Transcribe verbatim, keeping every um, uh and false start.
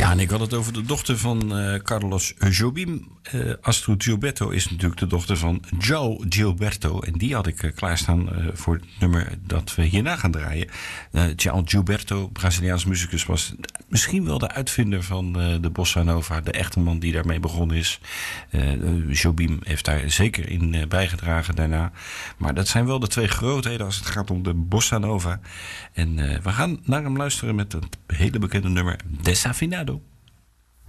Ja, en ik had het over de dochter van uh, Carlos Jobim. Uh, Astrud Gilberto is natuurlijk de dochter van João Gilberto. En die had ik uh, klaarstaan uh, voor het nummer dat we hierna gaan draaien. Uh, João Gilberto, Braziliaans muzikus, was misschien wel de uitvinder van uh, de bossa nova. De echte man die daarmee begonnen is. Uh, Jobim heeft daar zeker in uh, bijgedragen daarna. Maar dat zijn wel de twee grootheden als het gaat om de bossa nova. En uh, we gaan naar hem luisteren met het hele bekende nummer Desafinado.